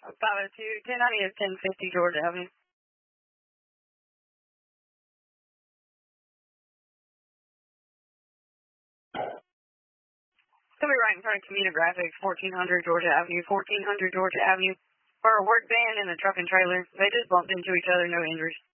502, 1090 is 1050 Georgia Avenue. It's going to be right in front of Commuter Graphics, 1400 Georgia Avenue, 1400 Georgia Avenue. For a work van and a truck and trailer, they just bumped into each other, no injuries.